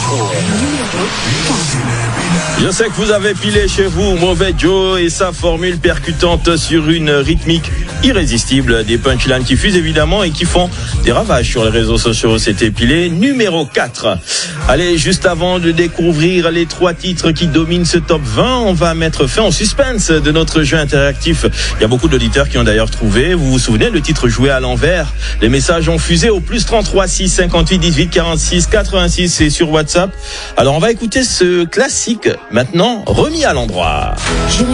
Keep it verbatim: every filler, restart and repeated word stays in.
Je sais que vous avez pilé chez vous Mauvais Joe et sa formule percutante sur une rythmique irrésistible, des punchlines qui fusent évidemment et qui font des ravages sur les réseaux sociaux. C'était pilé numéro quatre. Allez, juste avant de découvrir les trois titres qui dominent ce top vingt, on va mettre fin au suspense de notre jeu interactif. Il y a beaucoup d'auditeurs qui ont d'ailleurs trouvé, vous vous souvenez, le titre joué à l'envers. Les messages ont fusé au plus trente-trois six cinquante-huit dix-huit quarante-six quatre-vingt-six et sur WhatsApp. Alors on va écouter ce classique maintenant remis à l'endroit.